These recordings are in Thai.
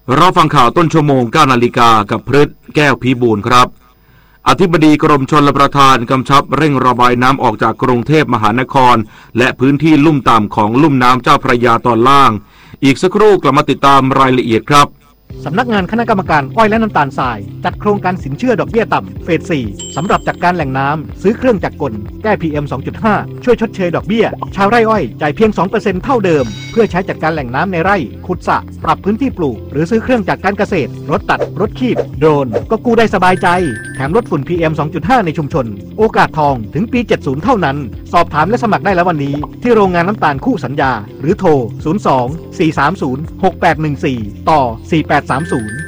เราฟังข่าวต้นชั่วโมง 9 นาฬิกากับพฤทธิ์แก้วพิบูลครับอธิบดีกรมชลประทานกำชับเร่งระบายน้ำออกจากกรุงเทพมหานครและพื้นที่ลุ่มต่ำของลุ่มน้ำเจ้าพระยาตอนล่างอีกสักครู่กลับมาติดตามรายละเอียดครับสำนักงานคณะกรรมการอ้อยและน้ำตาลทรายจัดโครงการสินเชื่อดอกเบี้ยต่ำเฟส 4 สำหรับจัดการแหล่งน้ำซื้อเครื่องจักรกลแก้ PM 2.5 ช่วยชดเชยดอกเบี้ยชาวไร่อ้อยจ่ายเพียง 2% เท่าเดิมเพื่อใช้จัดการแหล่งน้ำในไร่ขุดสระปรับพื้นที่ปลูกหรือซื้อเครื่องจักรการเกษตรรถตัดรถคีบโดรนก็กู้ได้สบายใจแถมลดฝุ่น PM 2.5 ในชุมชนโอกาสทองถึงปี 70 เท่านั้นสอบถามและสมัครได้แล้ววันนี้ที่โรงงานน้ำตาลคู่สัญญาหรือโทร 02-430-6814 ต่อ 4830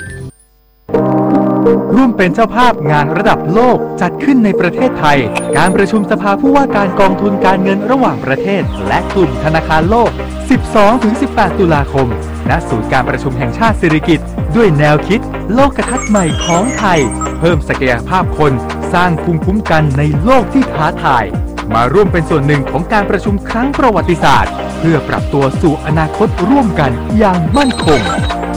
ร่วมเป็นเจ้าภาพงานระดับโลกจัดขึ้นในประเทศไทยการประชุมสภาผู้ว่าการกองทุนการเงินระหว่างประเทศและกลุ่มธนาคารโลก 12-18 ตุลาคมณศูนย์การประชุมแห่งชาติสิริกิติ์ด้วยแนวคิดโลกทัศน์ใหม่ของไทยเพิ่มศักยภาพคนสร้างภูมิคุ้มกันในโลกที่ท้าทายมาร่วมเป็นส่วนหนึ่งของการประชุมครั้งประวัติศาสตร์เพื่อปรับตัวสู่อนาคตร่วมกันอย่างมั่นคง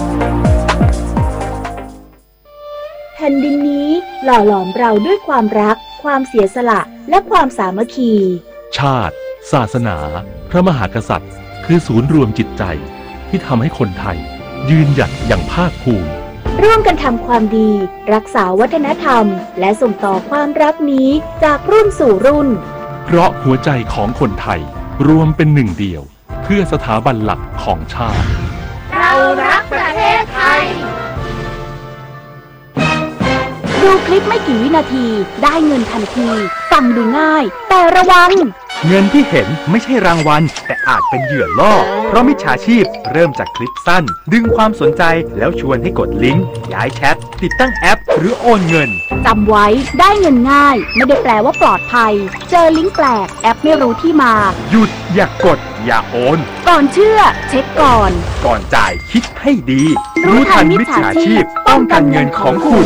แผ่นดินนี้หล่อหลอมเราด้วยความรักความเสียสละและความสามัคคีชาติศาสนาพระมหากษัตริย์คือศูนย์รวมจิตใจที่ทำให้คนไทยยืนหยัดอย่างภาคภูมิร่วมกันทำความดีรักษาวัฒนธรรมและส่งต่อความรักนี้จากรุ่นสู่รุ่นเพราะหัวใจของคนไทยรวมเป็นหนึ่งเดียวเพื่อสถาบันหลักของชาติเรารักประเทศไทยดูคลิปไม่กี่วินาทีได้เงินทันทีฟังดูง่ายแต่ระวังเงินที่เห็นไม่ใช่รางวัลแต่อาจเป็นเหยื่อล่อเพราะมิจฉาชีพเริ่มจากคลิปสั้นดึงความสนใจแล้วชวนให้กดลิงก์ย้ายแชทติดตั้งแอปหรือโอนเงินจำไว้ได้เงินง่ายไม่ได้แปลว่าปลอดภัยเจอลิงก์แปลกแอปไม่รู้ที่มาหยุดอย่ากดอย่าโอนก่อนเชื่อเช็คก่อนจ่ายคิดให้ดีรู้ทันมิจฉาชีพป้องกันเงินของคุณ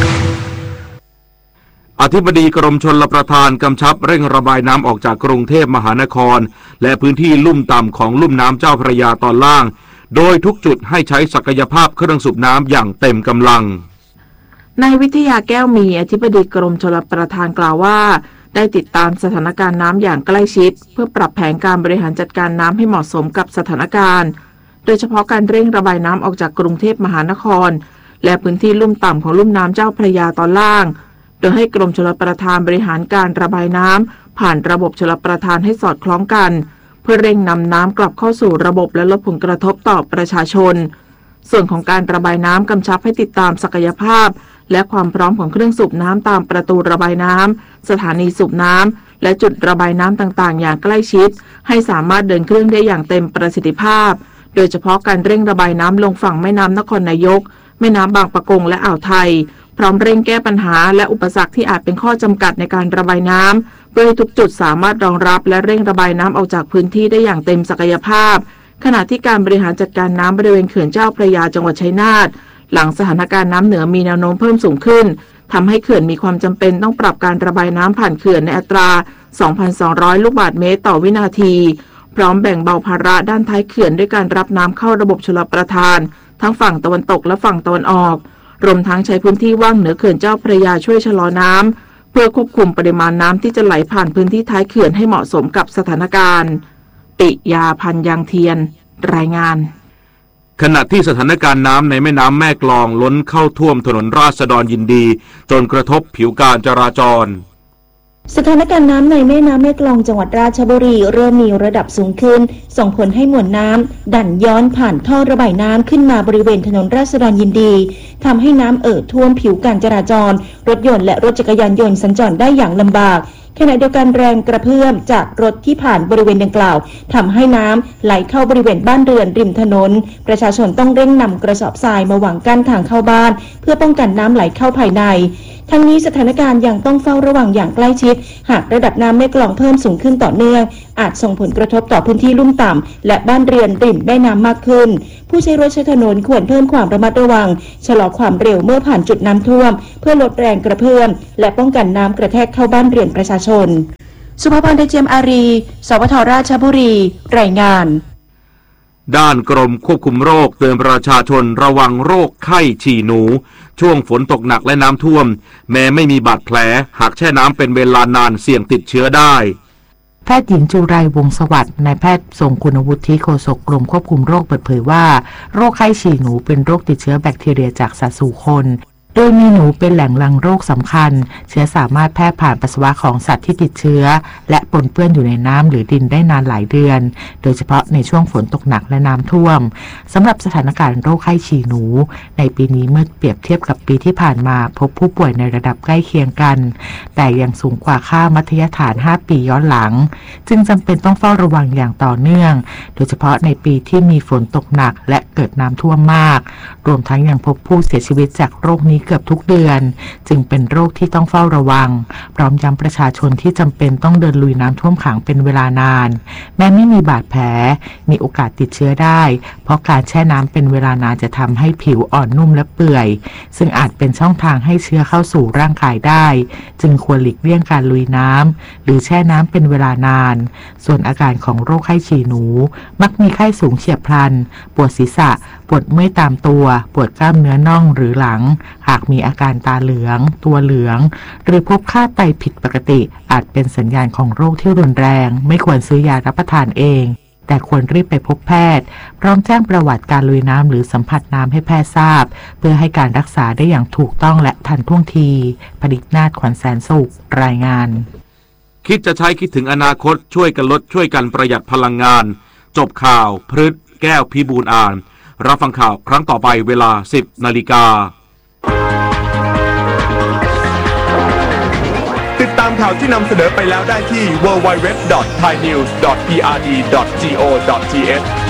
อธิบดีกรมชลประทานกำชับเร่งระบายน้ำออกจากกรุงเทพมหานครและพื้นที่ลุ่มต่ำของลุ่มน้ำเจ้าพระยาตอนล่างโดยทุกจุดให้ใช้ศักยภาพเครื่องสูบน้ำอย่างเต็มกำลังนายวิทยาแก้วมีอธิบดีกรมชลประทานกล่าวว่าได้ติดตามสถานการณ์น้ำอย่างใกล้ชิดเพื่อปรับแผนการบริหารจัดการน้ำให้เหมาะสมกับสถานการณ์โดยเฉพาะการเร่งระบายน้ำออกจากกรุงเทพมหานครและพื้นที่ลุ่มต่ำของลุ่มน้ำเจ้าพระยาตอนล่างโดยให้กรมชลประทานบริหารการระบายน้ำผ่านระบบชลประทานให้สอดคล้องกันเพื่อเร่งนำน้ำกลับเข้าสู่ระบบและลดผลกระทบต่อประชาชนส่วนของการระบายน้ำกำชับให้ติดตามศักยภาพและความพร้อมของเครื่องสูบน้ำตามประตูระบายน้ำสถานีสูบน้ำและจุดระบายน้ำต่างๆอย่างใกล้ชิดให้สามารถเดินเครื่องได้อย่างเต็มประสิทธิภาพโดยเฉพาะการเร่งระบายน้ำลงฝั่งแม่น้ำนครนายกแม่น้ำบางปะกงและอ่าวไทยพร้อมเร่งแก้ปัญหาและอุปสรรคที่อาจเป็นข้อจำกัดในการระบายน้ำเพื่อให้ทุกจุดสามารถรองรับและเร่งระบายน้ำออกจากพื้นที่ได้อย่างเต็มศักยภาพขณะที่การบริหารจัดการน้ำบริเวณเขื่อนเจ้าพระยาจังหวัดชัยนาทหลังสถานการณ์น้ำเหนือมีแนวโน้มเพิ่มสูงขึ้นทำให้เขื่อนมีความจำเป็นต้องปรับการระบายน้ำผ่านเขื่อนในอัตรา 2,200 ลูกบาศก์เมตรต่อวินาทีพร้อมแบ่งเบาภาระด้านท้ายเขื่อนด้วยการรับน้ำเข้าระบบชลประทานทั้งฝั่งตะวันตกและฝั่งตะวันออกรวมทั้งใช้พื้นที่ว่างเหนือเขื่อนเจ้าพระยาช่วยชะลอน้ำเพื่อควบคุมปริมาณน้ำที่จะไหลผ่านพื้นที่ท้ายเขื่อนให้เหมาะสมกับสถานการณ์ปิยาพันธ์ยังเทียนรายงานขณะที่สถานการณ์น้ำในแม่น้ำแม่กลองล้นเข้าท่วมถนนราษฎรยินดีจนกระทบผิวการจราจรสถานการณ์น้ำในแม่น้ำแม่กลองจังหวัดราชบุรีเริ่มมีระดับสูงขึ้นส่งผลให้มวลน้ำดันย้อนผ่านท่อระบายน้ำขึ้นมาบริเวณถนนราษฎรยินดีทำให้น้ำท่วมผิวการจราจรรถยนต์และรถจักรยานยนต์สัญจรได้อย่างลำบากขณะเดียวกันแรงกระเพื่อมจากรถที่ผ่านบริเวณดังกล่าวทำให้น้ำไหลเข้าบริเวณบ้านเรือนริมถนนประชาชนต้องเร่งนำกระสอบทรายมาวางกั้นทางเข้าบ้านเพื่อป้องกันน้ำไหลเข้าภายในทั้งนี้สถานการณ์ยังต้องเฝ้าระวังอย่างใกล้ชิดหากระดับน้ำแม่กลองเพิ่มสูงขึ้นต่อเนื่องอาจส่งผลกระทบต่อพื้นที่ลุ่มต่ำและบ้านเรือนริมแม่น้ำมากขึ้นผู้ใช้รถใช้ถนนควรเพิ่มความระมัดระวังชะลอความเร็วเมื่อผ่านจุดน้ำท่วมเพื่อลดแรงกระเพื่อมและป้องกันน้ำกระแทกเข้าบ้านเรือนประชาชนสุภาพร เจียมอารี สวท.ราชบุรีรายงานด้านกรมควบคุมโรคเตือนประชาชนระวังโรคไข้ฉี่หนูช่วงฝนตกหนักและน้ำท่วมแม้ไม่มีบาดแผลหากแช่น้ำเป็นเวลานานเสี่ยงติดเชื้อได้แพทย์หญิงจุไรวงศ์สวัสดิ์นายแพทย์ทรงคุณวุฒิโฆษกกรมควบคุมโรคเปิดเผยว่าโรคไข้ฉี่หนูเป็นโรคติดเชื้อแบคทีเรียจากสัตว์สู่คนโดยมีหนูเป็นแหล่งรังโรคสำคัญเชื้อสามารถแพร่ผ่านปัสสาวะของสัตว์ที่ติดเชื้อและปนเปื้อนอยู่ในน้ำหรือดินได้นานหลายเดือนโดยเฉพาะในช่วงฝนตกหนักและน้ำท่วมสำหรับสถานการณ์โรคไข้ฉี่หนูในปีนี้เมื่อเปรียบเทียบกับปีที่ผ่านมาพบผู้ป่วยในระดับใกล้เคียงกันแต่ยังสูงกว่าค่ามัธยฐาน5ปีย้อนหลังจึงจำเป็นต้องเฝ้าระวังอย่างต่อเนื่องโดยเฉพาะในปีที่มีฝนตกหนักและเกิดน้ำท่วมมากรวมทั้งยังพบผู้เสียชีวิตจากโรคนี้เกือบทุกเดือนจึงเป็นโรคที่ต้องเฝ้าระวังพร้อมย้ำประชาชนที่จำเป็นต้องเดินลุยน้ำท่วมขังเป็นเวลานานแม้ไม่มีบาดแผลมีโอกาสติดเชื้อได้เพราะการแช่น้ำเป็นเวลานานจะทำให้ผิวอ่อนนุ่มและเปื่อยซึ่งอาจเป็นช่องทางให้เชื้อเข้าสู่ร่างกายได้จึงควรหลีกเลี่ยงการลุยน้ำหรือแช่น้ำเป็นเวลานานส่วนอาการของโรคไข้ฉี่หนูมักมีไข้สูงเฉียบพลันปวดศีรษะปวดเมื่อยตามตัวปวดกล้ามเนื้อน่องหรือหลังหากมีอาการตาเหลืองตัวเหลืองหรือพบค่าไตผิดปกติอาจเป็นสัญญาณของโรคที่รุนแรงไม่ควรซื้อยารับประทานเองแต่ควรรีบไปพบแพทย์พร้อมแจ้งประวัติการลุยน้ำหรือสัมผัสน้ำให้แพทย์ทราบเพื่อให้การรักษาได้อย่างถูกต้องและทันท่วงทีผลิตนาฏขวัญแสนสุขรายงานคิดจะใช้คิดถึงอนาคตช่วยกันลดช่วยกันประหยัดพลังงานจบข่าวพฤษแก้วพิบูลอ่านรับฟังข่าวครั้งต่อไปเวลา 10 นาฬิกาติดตามข่าวที่นำเสนอไปแล้วได้ที่ www.thainews.prd.go.th